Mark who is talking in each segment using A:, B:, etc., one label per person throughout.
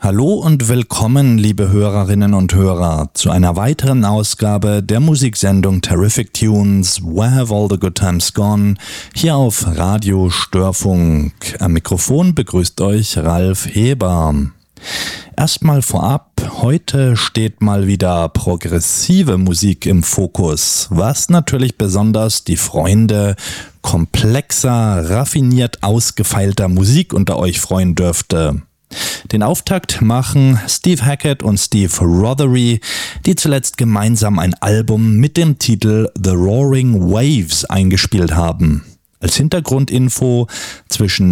A: Hallo und willkommen, liebe Hörerinnen und Hörer, zu einer weiteren Ausgabe der Musiksendung Terrific Tunes, Where Have All the Good Times Gone, hier auf Radio Störfunk. Am Mikrofon begrüßt euch Ralf Heber. Erstmal vorab, heute steht mal wieder progressive Musik im Fokus, was natürlich besonders die Freunde komplexer, raffiniert ausgefeilter Musik unter euch freuen dürfte. Den Auftakt machen Steve Hackett und Steve Rothery, die zuletzt gemeinsam ein Album mit dem Titel The Roaring Waves eingespielt haben. Als Hintergrundinfo, zwischen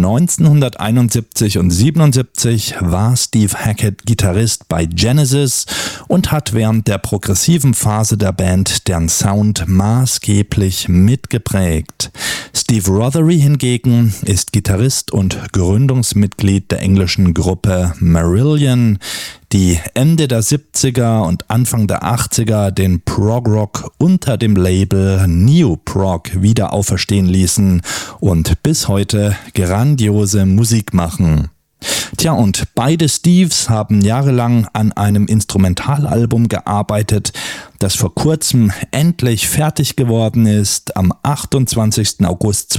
A: 1971 und 1977 war Steve Hackett Gitarrist bei Genesis und hat während der progressiven Phase der Band deren Sound maßgeblich mitgeprägt. Steve Rothery hingegen ist Gitarrist und Gründungsmitglied der englischen Gruppe Marillion, die Ende der 70er und Anfang der 80er den Prog-Rock unter dem Label Neo-Prog wieder auferstehen ließen und bis heute grandiose Musik machen. Tja, und beide Steves haben jahrelang an einem Instrumentalalbum gearbeitet, das vor kurzem endlich fertig geworden ist. Am 28. August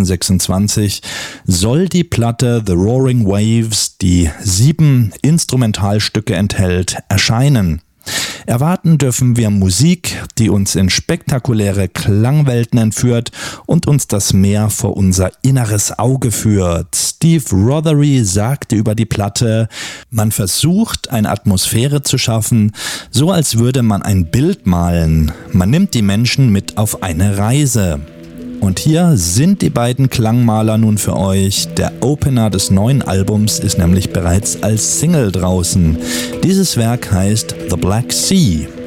A: 2026 soll die Platte The Roaring Waves, die 7 Instrumentalstücke enthält, erscheinen. Erwarten dürfen wir Musik, die uns in spektakuläre Klangwelten entführt und uns das Meer vor unser inneres Auge führt. Steve Rothery sagte über die Platte: Man versucht, eine Atmosphäre zu schaffen, so als würde man ein Bild malen. Man nimmt die Menschen mit auf eine Reise. Und hier sind die beiden Klangmaler nun für euch. Der Opener des neuen Albums ist nämlich bereits als Single draußen. Dieses Werk heißt The Black Sea.